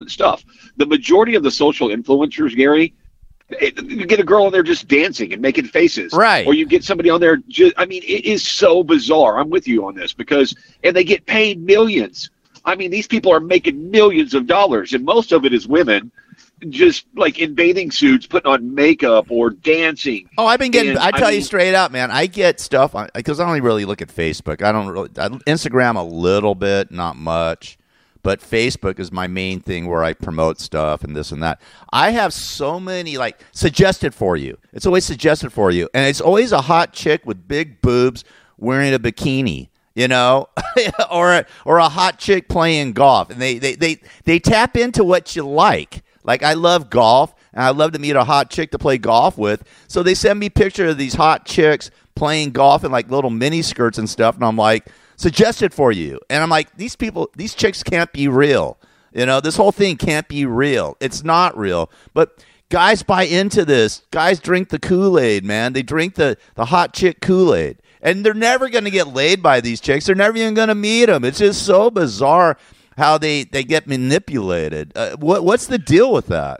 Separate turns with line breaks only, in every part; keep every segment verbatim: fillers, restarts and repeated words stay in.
stuff. The majority of the social influencers, Gary, it, you get a girl on there just dancing and making faces.
Right.
Or you get somebody on there. Just, I mean, it is so bizarre. I'm with you on this because, and they get paid millions. I mean, these people are making millions of dollars, and most of it is women just like in bathing suits, putting on makeup or dancing.
Oh, I've been getting,
and,
I tell
I
you
mean,
straight out, man, I get stuff because I don't really look at Facebook. I don't really, I, Instagram a little bit, not much, but Facebook is my main thing where I promote stuff and this and that. I have so many, like, suggested for you. It's always suggested for you. And it's always a hot chick with big boobs wearing a bikini. You know, or a, or a hot chick playing golf, and they, they, they, they tap into what you like. Like, I love golf, and I love to meet a hot chick to play golf with. So they send me pictures of these hot chicks playing golf in, like, little mini skirts and stuff. And I'm like, suggested for you. And I'm like, these people, these chicks can't be real. You know, this whole thing can't be real. It's not real. But guys buy into this. Guys drink the Kool-Aid, man. They drink the, the hot chick Kool-Aid. And they're never going to get laid by these chicks. They're never even going to meet them. It's just so bizarre how they, they get manipulated. Uh, what what's the deal with that?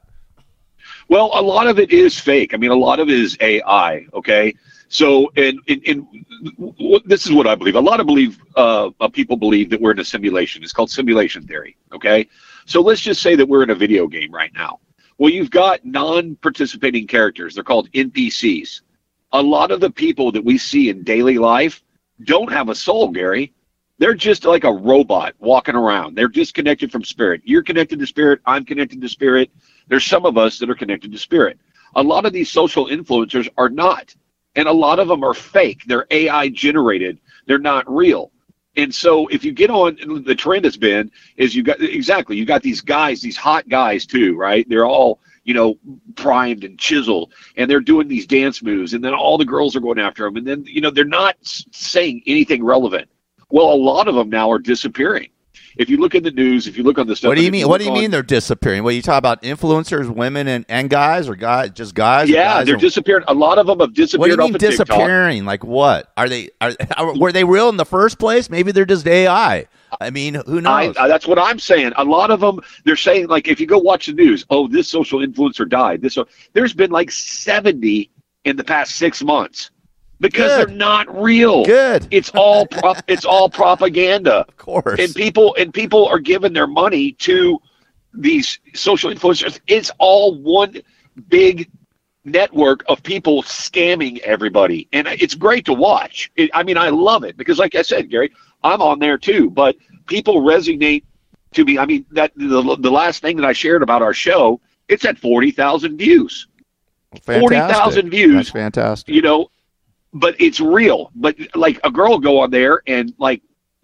Well, a lot of it is fake. I mean, a lot of it is A I, okay? So, and, and, and this is what I believe. A lot of believe uh, people believe that we're in a simulation. It's called simulation theory, okay? So let's just say that we're in a video game right now. Well, you've got non-participating characters. They're called N P Cs. A lot of the people that we see in daily life don't have a soul, Gary. They're just like a robot walking around. They're disconnected from spirit. You're connected to spirit. I'm connected to spirit. There's some of us that are connected to spirit. A lot of these social influencers are not. And a lot of them are fake. They're A I generated. They're not real. And so if you get on, the trend has been, is you got, exactly, you got these guys, these hot guys too, right? They're all, you know, primed and chiseled, and they're doing these dance moves, and then all the girls are going after them. And then, you know, they're not saying anything relevant. Well, a lot of them now are disappearing. If you look in the news, if you look on the stuff.
What do you mean?
you
What do you
on,
mean they're disappearing? Well, you talk about influencers, women, and, and guys, or guys, just guys?
Yeah,
guys
they're
or,
disappearing. A lot of them have disappeared.
What do you
off
mean
of
disappearing?
TikTok.
Like what? Are they? Are, are were they real in the first place? Maybe they're just A I. I mean, who knows?
I, that's what I'm saying. A lot of them, they're saying, like, if you go watch the news, oh, this social influencer died. This, there's been like seventy in the past six months. Because
Good.
They're not real.
Good.
It's all pro- it's all propaganda.
Of course.
And people and people are giving their money to these social influencers. It's all one big network of people scamming everybody, and it's great to watch. It, I mean, I love it because, like I said, Gary, I'm on there too. But people resonate to me. I mean, that the the last thing that I shared about our show, it's at forty thousand views.
Fantastic.
Forty thousand views.
That's fantastic.
You know. But it's real. But like a girl will go on there and like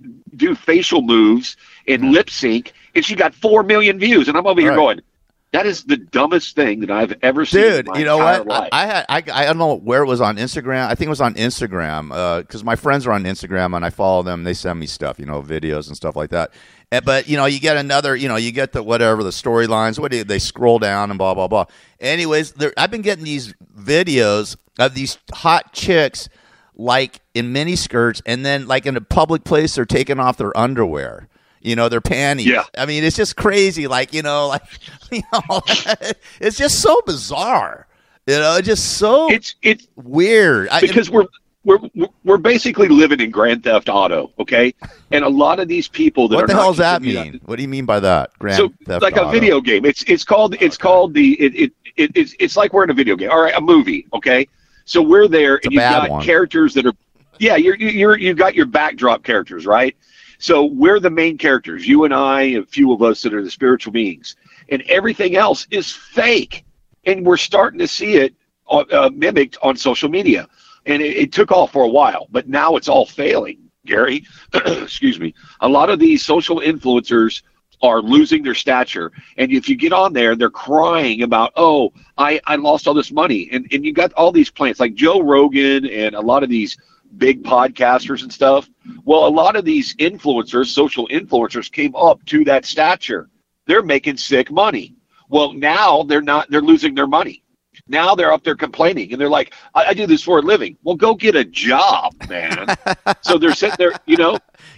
do facial moves and lip sync, and she got four million views. And I'm over here
Right.
going, that is the dumbest thing that I've ever seen.
Dude,
in my
you know
entire
what?
Life.
I, I had I, I don't know where it was on Instagram. I think it was on Instagram because uh, my friends are on Instagram and I follow them. They send me stuff, you know, videos and stuff like that. And, but you know, you get another, you know, you get the whatever the storylines. What do you, they scroll down and blah blah blah. Anyways, there, I've been getting these videos of these hot chicks like in mini skirts, and then like in a public place, they're taking off their underwear. You know, their panties.
Yeah.
I mean, it's just crazy. Like, you know, like, you know, it's just so bizarre. You know, it's just so
it's it's
weird.
because
I,
we're we're we're basically living in Grand Theft Auto, okay? And a lot of these people that
what
are
the
not
hell does that
contributing-
mean? What do you mean by that? Grand
so
Theft
like
Auto.
a video game. It's it's called it's
Okay.
called the it, it it it's it's like we're in a video game. All right, a movie, okay? So we're there,
It's a
and you've
bad
got
one.
characters that are, yeah, you're you're you've got your backdrop characters, right? So we're the main characters, you and I, a few of us that are the spiritual beings, and everything else is fake, and we're starting to see it uh, mimicked on social media, and it, it took off for a while, but now it's all failing, Gary. Excuse me. A lot of these social influencers are losing their stature. And if you get on there, they're crying about, oh, I, I lost all this money. And and you got all these plans like Joe Rogan and a lot of these big podcasters and stuff. Well, a lot of these influencers, social influencers, came up to that stature. They're making sick money. Well, now they're not, they're losing their money. Now they're up there complaining, and they're like, I, I do this for a living. Well, go get a job, man. So they're sitting there, you know.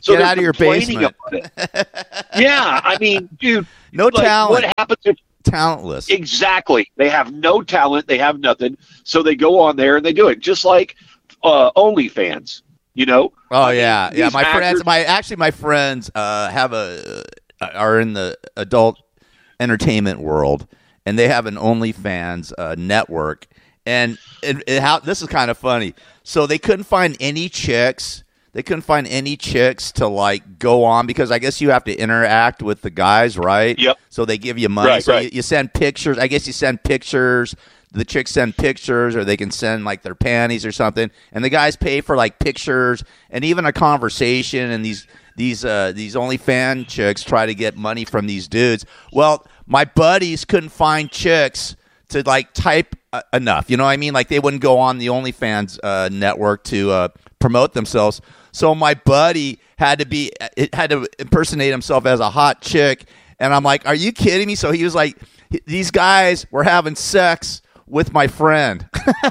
So
Get
they're
out of your
complaining
basement.
about it. Yeah, I mean, dude,
No
like,
talent.
what happens if
Talentless.
exactly they have no talent, they have nothing, so they go on there and they do it, just like uh, OnlyFans. You know?
Oh
I mean,
yeah, yeah.
these
My
actors-
friends, my actually my friends uh, have a uh, are in the adult entertainment world, and they have an OnlyFans uh, network. And it, it, how this is kind of funny. So they couldn't find any chicks. They couldn't find any chicks to like go on because I guess you have to interact with the guys, right?
Yep.
So they give you money.
Right,
so
right.
You, you send pictures. I guess you send pictures. The chicks send pictures, or they can send like their panties or something, and the guys pay for like pictures and even a conversation. And these these uh, these OnlyFans chicks try to get money from these dudes. Well, my buddies couldn't find chicks to like type uh, enough. You know what I mean? Like they wouldn't go on the OnlyFans uh, network to uh, promote themselves. So my buddy had to be it had to impersonate himself as a hot chick, and I'm like, "Are you kidding me?" So he was like, "These guys were having sex with my friend."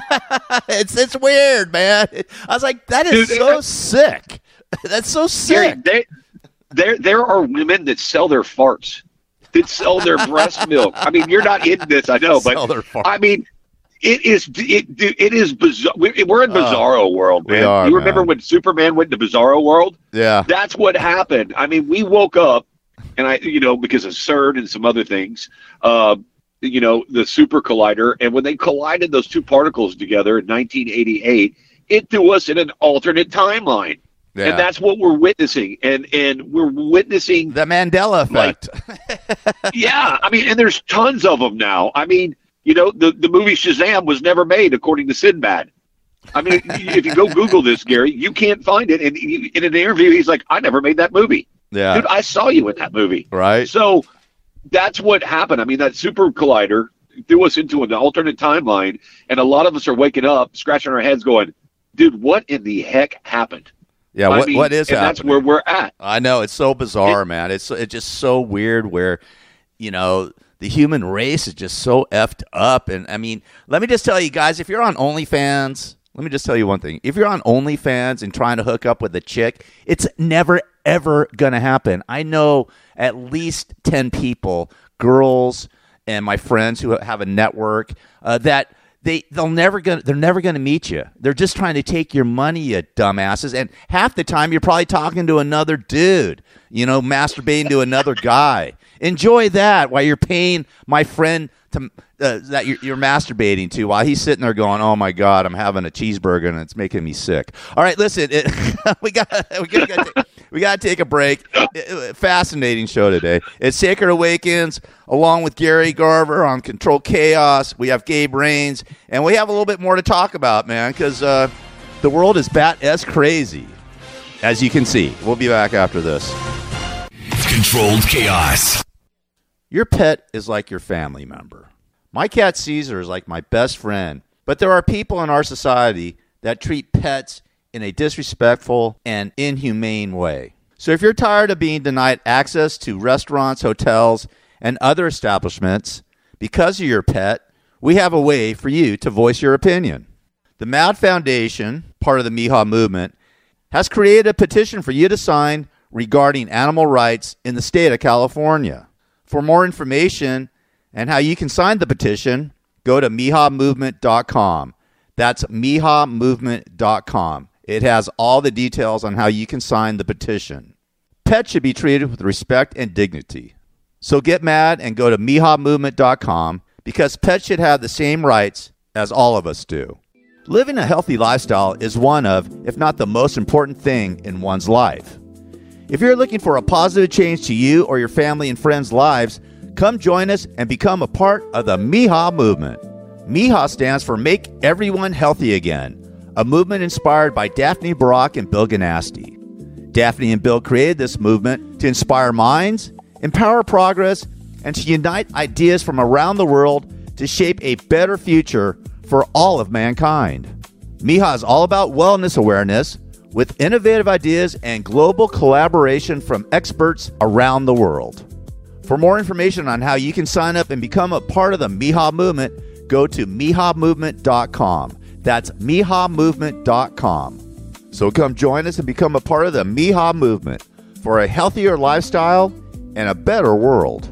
it's it's weird, man. I was like, that is
Dude,
so
I-
sick. That's so
Gary,
sick.
they, there there are women that sell their farts, that sell their breast milk. I mean, you're not in this, I know, but
Sell their farts.
I mean, it is it it is bizarre. We're in Bizarro world,
we
man.
are,
you remember
man.
when Superman went to Bizarro world?
Yeah.
That's what happened. I mean, we woke up, and I, you know, because of CERN and some other things, uh, you know, the super collider, and when they collided those two particles together in nineteen eighty-eight, it threw us in an alternate timeline.
Yeah.
And that's what we're witnessing. And and we're witnessing,
The Mandela effect.
yeah, I mean, and there's tons of them now. I mean, you know, the, the movie Shazam was never made, according to Sinbad. I mean, if you go Google this, Gary, you can't find it. And he, in an interview, he's like, I never made that movie.
yeah.
Dude, I saw you in that movie.
Right.
So that's what happened. I mean, that super collider threw us into an alternate timeline, and a lot of us are waking up, scratching our heads, going, "Dude, what in the heck happened?"
Yeah.
I
What
mean,
what is
and
happening?
that's where we're at.
I know, it's so bizarre, man. It's it's just so weird where, you know, the human race is just so effed up. And I mean, let me just tell you guys, if you're on OnlyFans, let me just tell you one thing. If you're on OnlyFans and trying to hook up with a chick, it's never ever gonna happen. I know at least ten people, girls and my friends who have a network, uh, that They they'll never gonna they're never gonna meet you. They're just trying to take your money, you dumbasses. And half the time you're probably talking to another dude, you know, masturbating to another guy. Enjoy that while you're paying my friend to uh, that you're, you're masturbating to while he's sitting there going, "Oh my God, I'm having a cheeseburger and it's making me sick." All right, listen, it, we got we got to we got to take a break. It- fascinating show today. It's Sacred Awakens along with Gary Garver on Control Chaos. We have Gabe Rains, and we have a little bit more to talk about, man, because uh, the world is bat as crazy as you can see. We'll be back after this.
Controlled Chaos.
Your pet is like your family member. My cat Caesar is like my best friend, but there are people in our society that treat pets in a disrespectful and inhumane way. So if you're tired of being denied access to restaurants, hotels, and other establishments because of your pet, we have a way for you to voice your opinion. The Mad Foundation, part of the Miha movement, has created a petition for you to sign regarding animal rights in the state of California. For more information and how you can sign the petition, go to miha movement dot com. That's miha movement dot com. It has all the details on how you can sign the petition. Pets should be treated with respect and dignity. So get mad and go to miha movement dot com because pets should have the same rights as all of us do. Living a healthy lifestyle is one of, if not the most important thing in one's life. If you're looking for a positive change to you or your family and friends' lives, come join us and become a part of the Miha movement. Miha stands for Make Everyone Healthy Again, a movement inspired by Daphne Barak and Bill Ganasty. Daphne and Bill created this movement to inspire minds, empower progress, and to unite ideas from around the world to shape a better future for all of mankind. Miha is all about wellness awareness with innovative ideas and global collaboration from experts around the world. For more information on how you can sign up and become a part of the Miha movement, go to miha movement dot com. That's miha movement dot com. So come join us and become a part of the Miha movement. for a healthier lifestyle and a better world.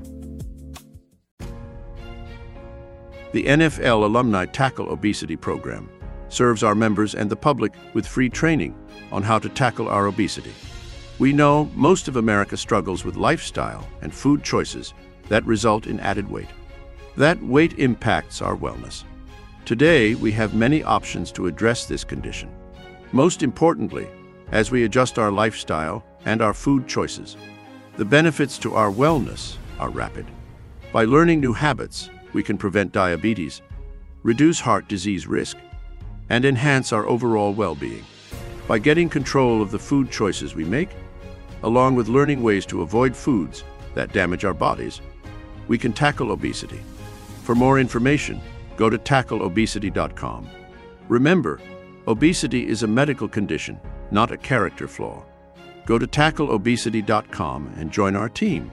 The N F L Alumni Tackle Obesity Program serves our members and the public with free training on how to tackle our obesity. We know most of America struggles with lifestyle and food choices that result in added weight. That weight impacts our wellness. Today, we have many options to address this condition. Most importantly, as we adjust our lifestyle and our food choices, the benefits to our wellness are rapid. By learning new habits, we can prevent diabetes, reduce heart disease risk, and enhance our overall well-being. By getting control of the food choices we make, along with learning ways to avoid foods that damage our bodies, we can tackle obesity. For more information, go to tackle obesity dot com. Remember, obesity is a medical condition, not a character flaw. Go to tackle obesity dot com and join our team.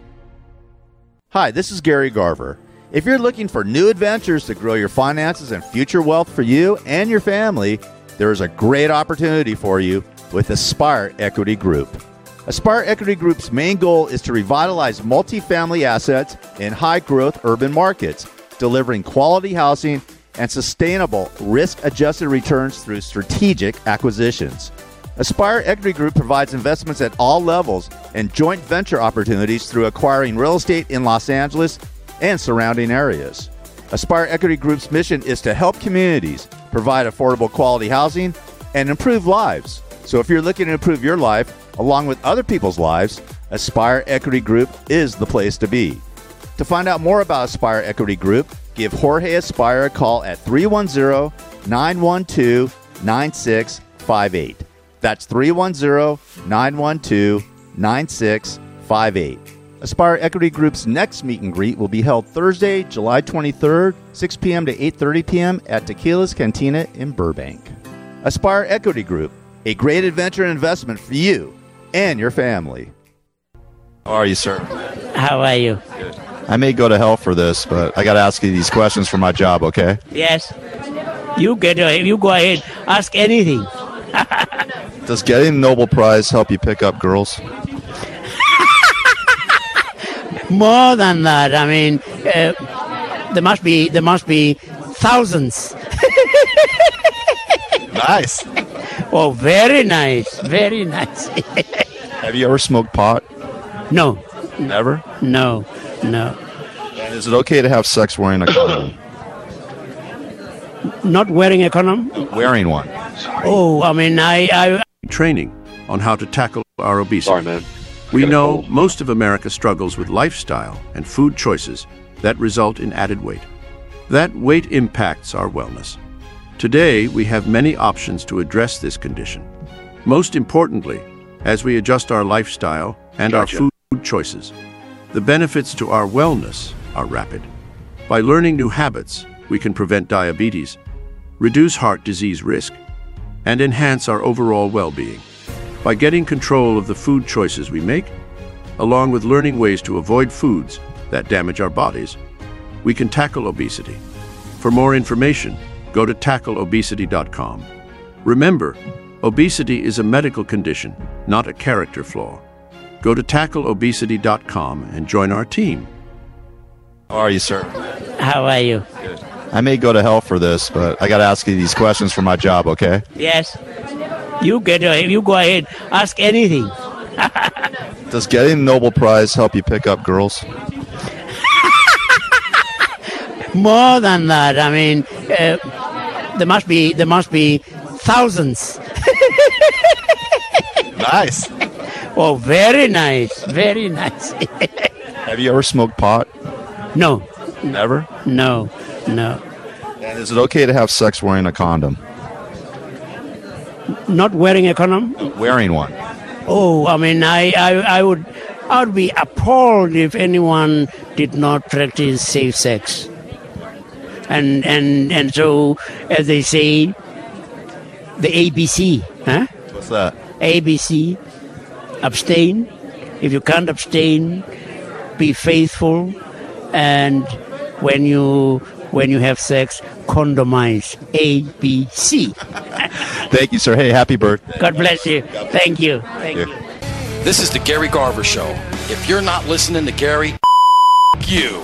Hi, this is Gary Garver. If you're looking for new adventures to grow your finances and future wealth for you and your family, there is a great opportunity for you with Aspire Equity Group. Aspire Equity Group's main goal is to revitalize multifamily assets in high-growth urban markets, delivering quality housing and sustainable risk-adjusted returns through strategic acquisitions. Aspire Equity Group provides investments at all levels and joint venture opportunities through acquiring real estate in Los Angeles and surrounding areas. Aspire Equity Group's mission is to help communities provide affordable quality housing and improve lives. So if you're looking to improve your life along with other people's lives, Aspire Equity Group is the place to be. To find out more about Aspire Equity Group, give Jorge Aspire a call at three one zero, nine one two, nine six five eight. That's three one zero, nine one two, nine six five eight. Aspire Equity Group's next meet and greet will be held Thursday, July twenty-third, six p.m. to eight thirty p.m. at Tequila's Cantina in Burbank. Aspire Equity Group, a great adventure and investment for you and your family.
How are you, sir?
How are you?
Good. I may go to hell for this, but I got to ask you these questions for my job, okay?
Yes. You get you go ahead. Ask anything.
Does getting the Nobel Prize help you pick up girls?
More than that. I mean, uh, there must be there must be thousands.
Nice.
Oh, very nice. Very nice.
Have you ever smoked pot?
No.
Never?
No. No.
And is it okay to have sex wearing a condom?
Not wearing a condom?
Wearing one.
Oh, I mean, I... I...
Training on how to tackle our obesity.
Sorry, man.
We know most of America struggles with lifestyle and food choices that result in added weight. That weight impacts our wellness. Today, we have many options to address this condition. Most importantly, as we adjust our lifestyle and
Gotcha.
our food choices, the benefits to our wellness are rapid. By learning new habits, we can prevent diabetes, reduce heart disease risk, and enhance our overall well-being. By getting control of the food choices we make, along with learning ways to avoid foods that damage our bodies, we can tackle obesity. For more information, go to tackle obesity dot com. Remember, obesity is a medical condition, not a character flaw. Go to tackle obesity dot com and join our team.
How are you, sir?
How are you?
Good. I may go to hell for this, but I got to ask you these questions for my job, okay?
Yes. You get you go ahead. Ask anything.
Does getting the Nobel Prize help you pick up girls?
More than that. I mean, uh, there must be there must be thousands.
Nice.
Oh, very nice. Very nice.
Have you ever smoked pot?
No.
Never?
No. No.
And is it okay to have sex wearing a condom?
Not wearing a condom?
Wearing one.
Oh, I mean, I, I, I would I would be appalled if anyone did not practice safe sex. And and and so, as they say, the A B C, huh?
What's that?
A B C, abstain. If you can't abstain, be faithful, and when you when you have sex, condomize. A B C.
Thank you, sir. Hey, happy birthday.
God bless you. Thank you. Thank you.
This is the Gary Garver Show. If you're not listening to Gary, you.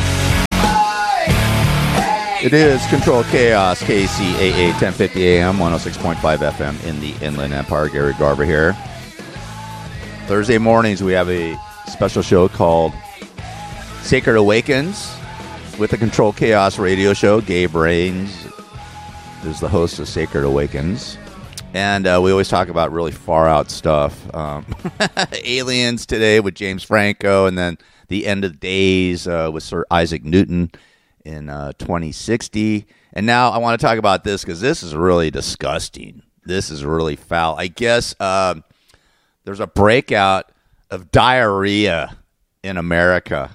It is Control Chaos, K C A A, ten fifty A M, one oh six point five F M in the Inland Empire. Gary Garver here. Thursday mornings, we have a special show called Sacred Awakens with the Control Chaos radio show. Gabe Rains is the host of Sacred Awakens. And uh, we always talk about really far-out stuff. Um, aliens today with James Franco, and then The End of Days uh, with Sir Isaac Newton in uh, twenty sixty. And now I want to talk about this because this is really disgusting. This is really foul. I guess uh, there's a breakout of diarrhea in America.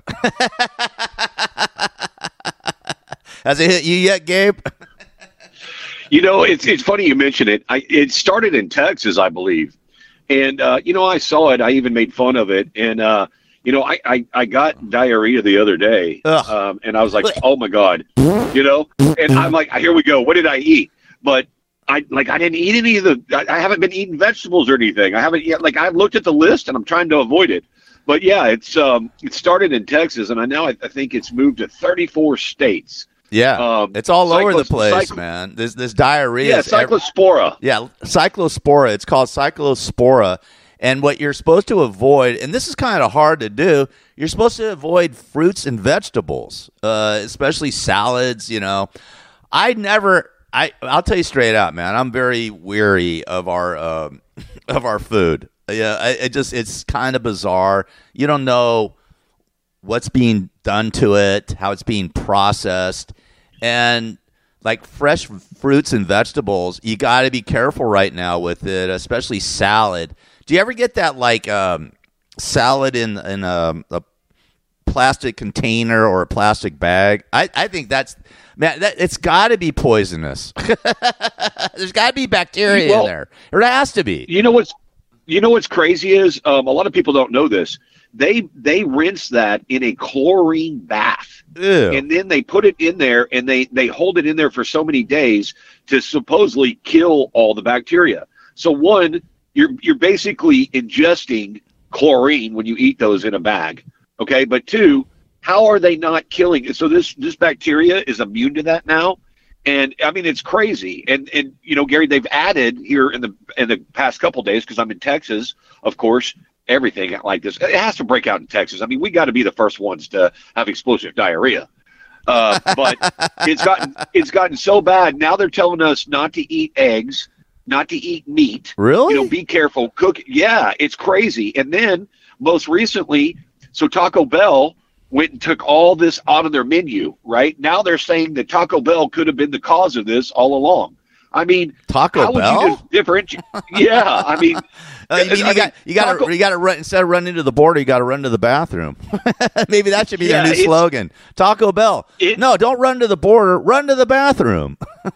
Has it hit you yet, Gabe?
You know, it's it's funny you mention it. I, it started in Texas, I believe. And, uh, you know, I saw it. I even made fun of it. And, uh, you know, I, I, I got diarrhea the other day. Um, and I was like, oh, my God. You know? And I'm like, here we go. What did I eat? But, I like, I didn't eat any of the – I haven't been eating vegetables or anything. I haven't – like, I've looked at the list, and I'm trying to avoid it. But, yeah, it's um, it started in Texas, and I now I, I think it's moved to thirty-four states.
Yeah, um, it's all cyclos- over the place, cycl- man. This this diarrhea.
Yeah, cyclospora.
Every- yeah, cyclospora. It's called cyclospora. And what you're supposed to avoid, and this is kind of hard to do, you're supposed to avoid fruits and vegetables, uh, especially salads. You know, I never. I I'll tell you straight out, man. I'm very weary of our um, of our food. Yeah, I, it just it's kind of bizarre. You don't know what's being done to it, how it's being processed. And like fresh fruits and vegetables, you got to be careful right now with it, especially salad. Do you ever get that like um, salad in in a, a plastic container or a plastic bag? I, I think that's man, that, it's got to be poisonous. There's got to be bacteria well, in there. There has to be.
You know what's you know what's crazy is um, a lot of people don't know this. They they rinse that in a chlorine bath. Ew. And then they put it in there, and they, they hold it in there for so many days to supposedly kill all the bacteria. So one, you're you're basically ingesting chlorine when you eat those in a bag, okay? But two, how are they not killing it? So this this bacteria is immune to that now, and I mean it's crazy. And and you know, Gary, they've added here in the in the past couple days because I'm in Texas, of course. Everything like this, it has to break out in Texas. I mean, we got to be the first ones to have explosive diarrhea. Uh, but it's gotten it's gotten so bad. Now they're telling us not to eat eggs, not to eat meat.
Really?
You know, be careful. Cook. Yeah, it's crazy. And then most recently, so Taco Bell went and took all this out of their menu. Right now, they're saying that Taco Bell could have been the cause of this all along. I mean,
Taco
how
Bell?
would you differentiate? Yeah, I mean,
uh, you, mean, you got you got to you got to run instead of running into the border, you got to run to the bathroom. Maybe that should be yeah, their new slogan. Taco Bell. It, no, don't run to the border. Run to the bathroom.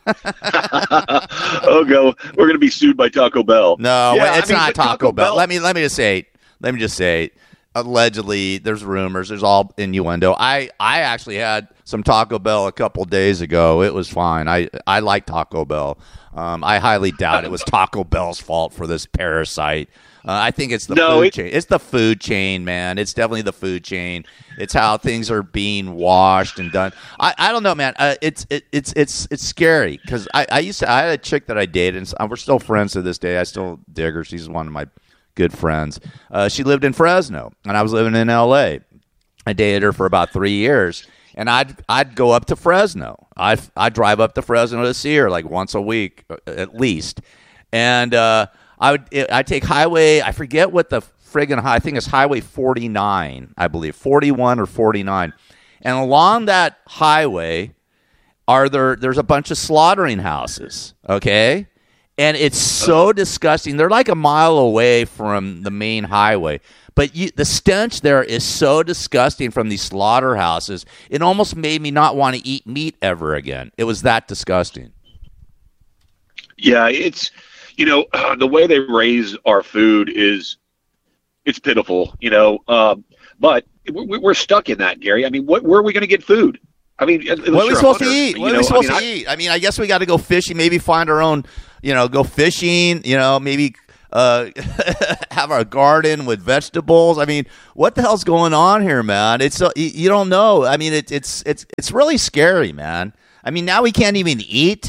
Oh, go! We're gonna be sued by Taco Bell.
No,
yeah,
wait, it's
I mean,
not Taco,
Taco
Bell.
Bell.
Let me let me just say. Let me just say. Allegedly, there's rumors. There's all innuendo. I, I actually had some Taco Bell a couple days ago. It was fine. I, I like Taco Bell. Um, I highly doubt it was Taco Bell's fault for this parasite. Uh, I think it's the
no,
food
it,
chain. It's the food chain, man. It's definitely the food chain. It's how things are being washed and done. I, I don't know, man. Uh, it's it, it's it's it's scary because I, I used to. I had a chick that I dated, and we're still friends to this day. I still dig her. She's one of my good friends. Uh, she lived in Fresno, and I was living in L A. I dated her for about three years, and I'd I'd go up to Fresno. I I drive up to Fresno to see her like once a week at least, and uh, I would I take highway. I forget what the friggin' high. I think it's Highway forty-nine, I believe, forty-one or forty-nine, and along that highway are there. There's a bunch of slaughtering houses. Okay. And it's so disgusting. They're like a mile away from the main highway. But you, the stench there is so disgusting from these slaughterhouses. It almost made me not want to eat meat ever again. It was that disgusting.
Yeah, it's, you know, uh, the way they raise our food is, it's pitiful, you know. Um, but we're stuck in that, Gary. I mean, what, where are we going to get food? I mean,
what are we supposed hunter, to eat? What know, are we supposed I mean, to I, eat? I mean, I guess we got to go fishing, maybe find our own, you know, go fishing, you know, maybe uh, have a garden with vegetables. I mean, what the hell's going on here, man? It's uh, you, you don't know. I mean, it, it's it's it's really scary, man. I mean, now we can't even eat.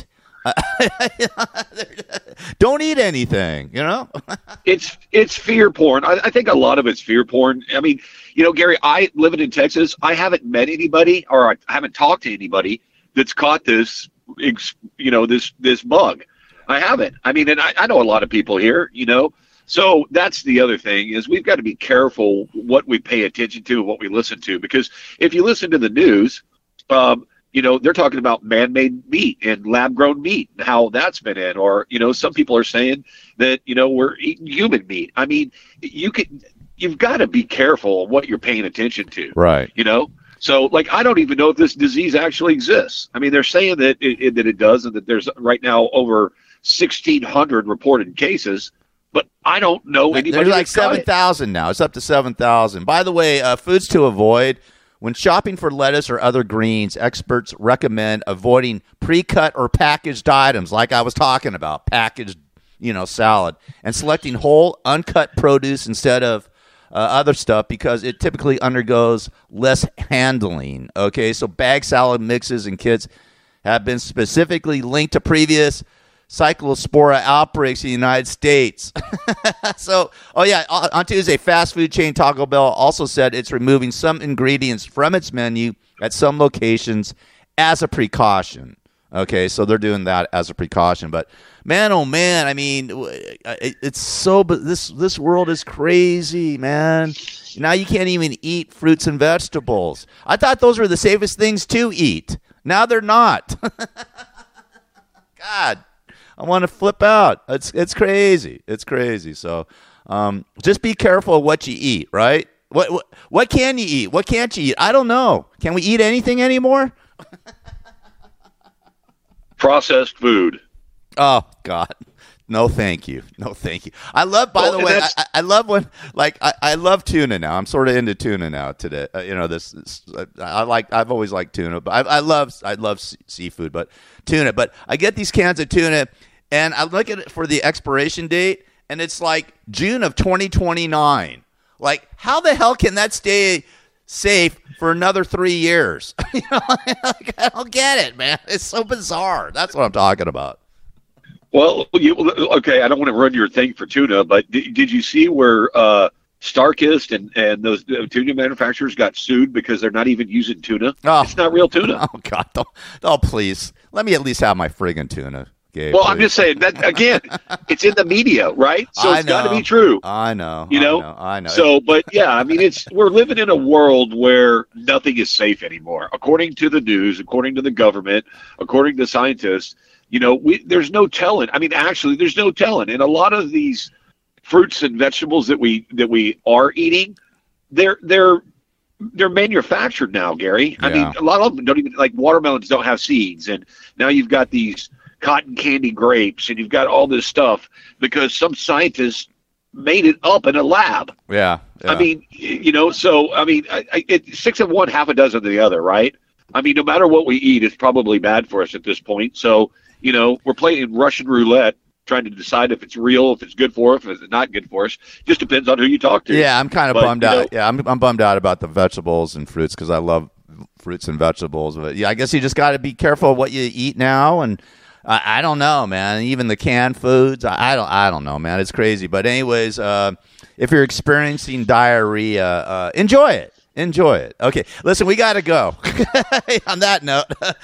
Don't eat anything, you know.
it's it's fear porn. I, I think a lot of it's fear porn. I mean, you know, Gary, I living in Texas, I haven't met anybody, or I haven't talked to anybody that's caught this, you know, this this bug. I haven't. I mean, and I, I know a lot of people here, you know. So that's the other thing, is we've got to be careful what we pay attention to and what we listen to, because if you listen to the news, um, you know, they're talking about man-made meat and lab-grown meat and how that's been in. Or, you know, some people are saying that, you know, we're eating human meat. I mean, you can, you've got to be careful of what you're paying attention to.
Right.
You know? So, like, I don't even know if this disease actually exists. I mean, they're saying that it, it, that it does, and that there's right now over sixteen hundred reported cases. But I don't know anybody.
There's like seven thousand now. It's up to seven thousand. By the way, uh, foods to avoid. When shopping for lettuce or other greens, experts recommend avoiding pre-cut or packaged items, like I was talking about, packaged, you know, salad, and selecting whole, uncut produce instead of uh, other stuff, because it typically undergoes less handling. Okay, so bag salad mixes and kits have been specifically linked to previous cyclospora outbreaks in the United States. So, oh yeah, on Tuesday, fast food chain Taco Bell also said it's removing some ingredients from its menu at some locations as a precaution. Okay, so they're doing that as a precaution. But man, oh man, I mean, it's so. But this this world is crazy, man. Now you can't even eat fruits and vegetables. I thought those were the safest things to eat. Now they're not. God. I want to flip out. It's it's crazy. It's crazy. So um, just be careful of what you eat, right? What, what what can you eat? What can't you eat? I don't know. Can we eat anything anymore?
Processed food.
Oh, God. No, thank you. No, thank you. I love, by
well,
the way, I, I love when, like, I, I love tuna now. I'm sort of into tuna now today. Uh, you know, this, this I like, I've always liked tuna, but I, I love, I love seafood, but tuna. But I get these cans of tuna, and I look at it for the expiration date, and it's like June of twenty twenty-nine. Like, how the hell can that stay safe for another three years? You know, like, I don't get it, man. It's so bizarre. That's what I'm talking about.
Well, you, okay, I don't want to run your thing for tuna, but did, did you see where uh, Starkist and, and those uh, tuna manufacturers got sued because they're not even using tuna?
Oh.
It's not real tuna.
Oh, God. Don't, oh, please. Let me at least have my friggin' tuna. Gabe,
well,
please.
I'm just saying that, again, it's in the media, right? So
I
it's got to
know.
be true.
I know.
You know?
I know. I know.
So, but yeah, I mean, it's we're living in a world where nothing is safe anymore. According to the news, according to the government, according to scientists, you know, we, there's no telling. I mean, actually, there's no telling. And a lot of these fruits and vegetables that we that we are eating, they're they're they're manufactured now, Gary. I
Yeah.
mean, a lot of them don't even, like, watermelons don't have seeds, and now you've got these cotton candy grapes, and you've got all this stuff because some scientists made it up in a lab.
Yeah. yeah.
I mean, you know, so I mean, I, I, it, six of one, half a dozen of the other, right? I mean, no matter what we eat, it's probably bad for us at this point. So, you know, we're playing Russian roulette, trying to decide if it's real, if it's good for us, if it's not good for us. Just depends on who you talk to.
Yeah, I'm kind of
But,
bummed
you
out.
know-
Yeah, I'm I'm bummed out about the vegetables and fruits because I love fruits and vegetables. But yeah, I guess you just got to be careful of what you eat now. And I, I don't know, man. Even the canned foods, I, I don't I don't know, man. It's crazy. But anyways, uh, if you're experiencing diarrhea, uh, enjoy it. Enjoy it. Okay, listen, we got to go. On that note,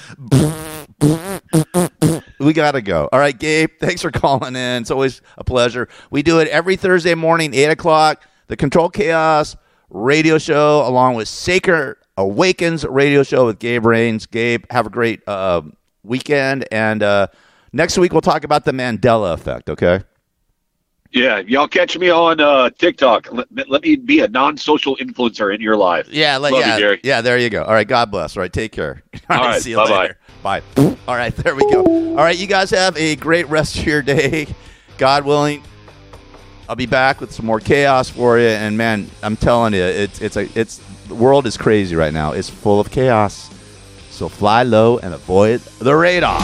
we got to go. All right, Gabe, thanks for calling in. It's always a pleasure. We do it every Thursday morning, eight o'clock, the Control Chaos radio show, along with Saker Awakens radio show with Gabe Rains. Gabe, have a great uh, weekend. And uh, next week, we'll talk about the Mandela effect, okay?
Yeah, y'all catch me on uh, TikTok. Let, let me be a non-social influencer in your life.
Yeah, let,
Love
yeah,
you, Gary.
yeah. There you go. All right, God bless. All right, take care. All
All
right,
right,
see you
bye-bye.
later. Bye. All right, there we go. All right, you guys have a great rest of your day. God willing, I'll be back with some more chaos for you. And man, I'm telling you, it's it's a it's the world is crazy right now. It's full of chaos. So fly low and avoid the radar.